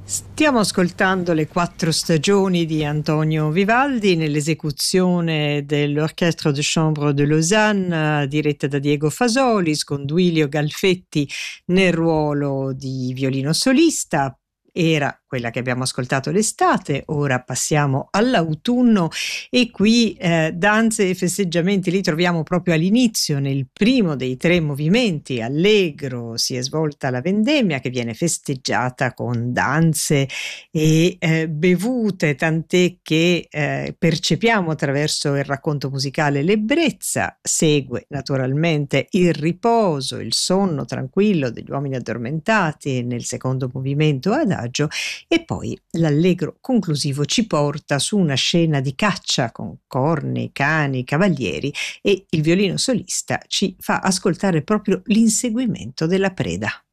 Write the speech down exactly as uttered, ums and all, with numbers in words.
Stiamo ascoltando le quattro stagioni di Antonio Vivaldi nell'esecuzione dell'Orchestre de Chambre de Lausanne, diretta da Diego Fasolis, con Duilio Galfetti nel ruolo di violino solista. Era quella che abbiamo ascoltato l'estate, ora passiamo all'autunno e qui eh, danze e festeggiamenti li troviamo proprio all'inizio, nel primo dei tre movimenti. Allegro si è svolta la vendemmia, che viene festeggiata con danze e eh, bevute, tant'è che eh, percepiamo attraverso il racconto musicale l'ebbrezza. Segue naturalmente il riposo, il sonno tranquillo degli uomini addormentati nel secondo movimento adagio, e poi l'allegro conclusivo ci porta su una scena di caccia con corni, cani, cavalieri, e il violino solista ci fa ascoltare proprio l'inseguimento della preda.